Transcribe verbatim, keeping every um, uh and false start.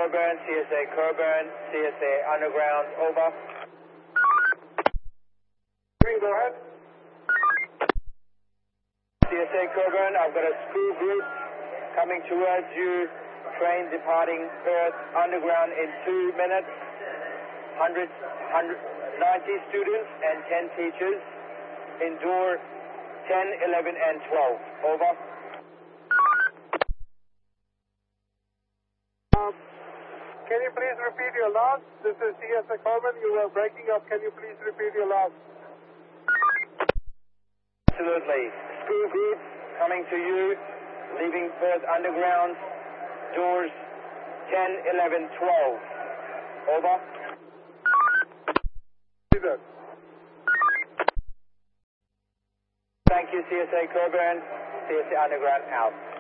Coburn, C S A Coburn, C S A Underground, over. Green, go ahead. C S A Coburn, I've got a school group coming towards you, train departing Perth Underground in two minutes, one hundred, one hundred ninety students and ten teachers in door ten, eleven and twelve, over. Um, can you please repeat your last? This is C S A Coburn, you were breaking up, can you please repeat your last? Absolutely. School group coming to you, leaving Perth Underground, doors ten, eleven, twelve. Over. Either. Thank you, C S A Coburn. C S A Underground out.